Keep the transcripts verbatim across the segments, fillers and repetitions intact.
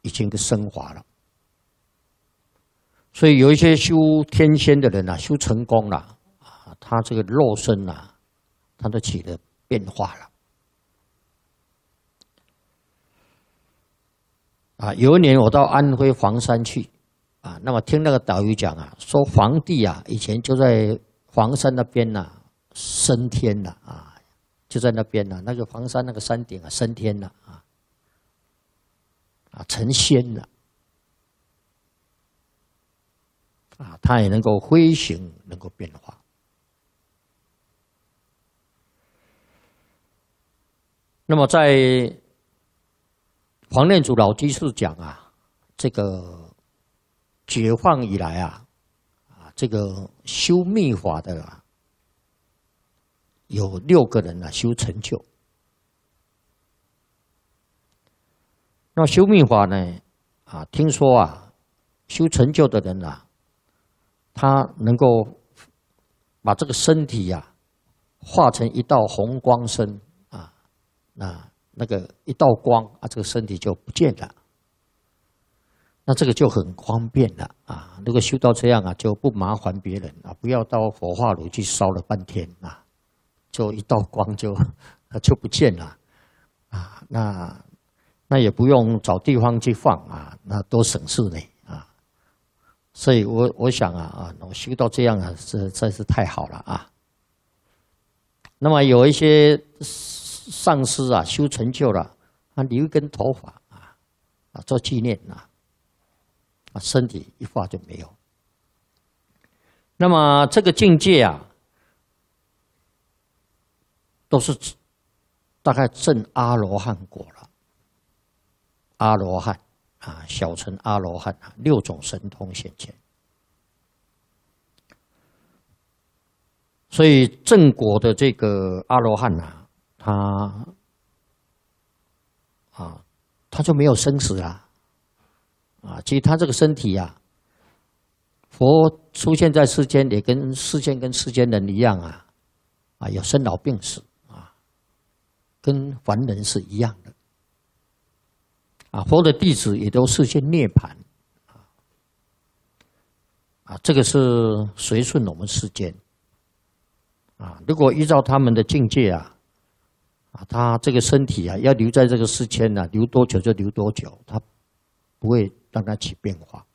已经升华了。所以有一些修天仙的人啊，修成功了啊，他这个肉身啊，他都起了变化了。啊，有一年我到安徽黄山去，啊，那么听那个导游讲啊，说皇帝啊以前就在黄山那边呐、啊、升天了啊，就在那边呐、啊，那个黄山那个山顶啊升天了啊，啊成仙了。啊，它也能够飞行，能够变化。那么在黄念祖老居士讲啊，这个解放以来啊，啊，这个修密法的啊，有六个人啊修成就。那修密法呢，啊，听说啊，修成就的人啊。他能够把这个身体呀、啊、化成一道红光身啊，那那个一道光啊，这个身体就不见了。那这个就很方便了啊！如果修到这样啊，就不麻烦别人啊，不要到火化炉去烧了半天啊，就一道光就就不见了啊。那那也不用找地方去放啊，那多省事呢。所以我我想啊啊，我修到这样啊，实在是太好了啊。那么有一些上师啊，修成就了，他留一根头发啊啊做纪念啊，啊身体一化就没有。那么这个境界啊，都是大概证阿罗汉果了，阿罗汉。啊，小乘阿罗汉啊，六种神通显现。所以正果的这个阿罗汉啊，他啊，他就没有生死啦。啊，其实他这个身体啊，佛出现在世间，也跟世间跟世间人一样啊，啊，有生老病死啊，跟凡人是一样的。啊，佛的弟子也都实现涅槃，啊，这个是随顺我们世间，啊，如果依照他们的境界啊，啊，他这个身体啊，要留在这个世间呢、啊，留多久就留多久，他不会让它起变化，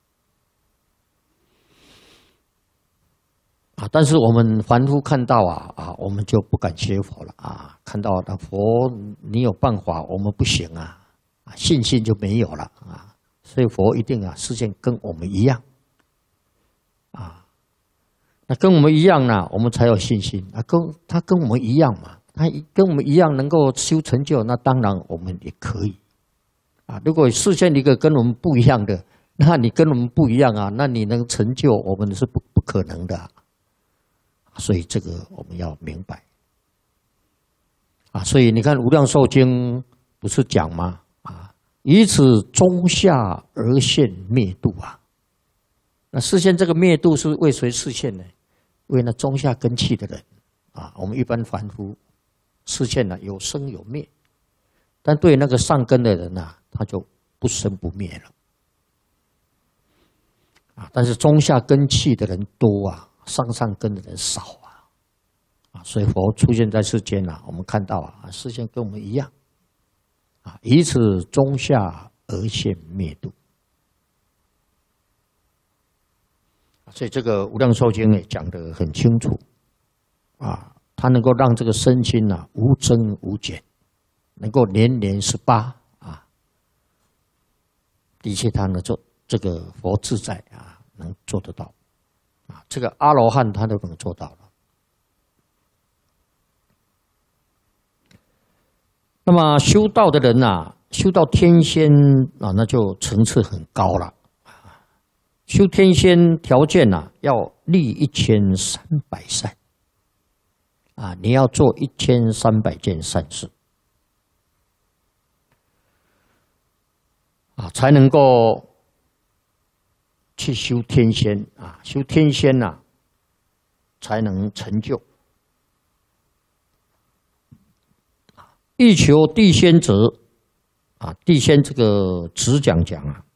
啊，但是我们凡夫看到啊啊，我们就不敢学佛了啊，看到那佛你有办法，我们不行啊。信心就没有了啊，所以佛一定啊实现跟我们一样啊，那跟我们一样呢，我们才有信心啊。跟他跟我们一样嘛，他跟我们一样能够修成就，那当然我们也可以啊。如果实现一个跟我们不一样的，那你跟我们不一样啊，那你能成就我们是不不可能的啊。所以这个我们要明白啊。所以你看《无量寿经》不是讲吗？以此中下而现灭度啊！那示现这个灭度是为谁示现呢？为那中下根器的人啊。我们一般凡夫示现了有生有灭，但对那个上根的人啊，他就不生不灭了啊。但是中下根器的人多啊，上上根的人少啊啊！所以佛出现在世间啊，我们看到啊，示现跟我们一样。以此中下而现灭度，所以这个《无量寿经》也讲得很清楚啊，它能够让这个身心啊无增无减，能够年年十八啊，的确它能做这个佛自在啊，能做得到啊，这个阿罗汉他都能做到了。那么修道的人啊，修到天仙啊，那就层次很高了。修天仙条件啊，要立一千三百善啊，你要做一千三百件善事啊，才能够去修天仙啊。修天仙啊，才能成就。欲求地仙者， 啊，地仙这个只讲讲啊，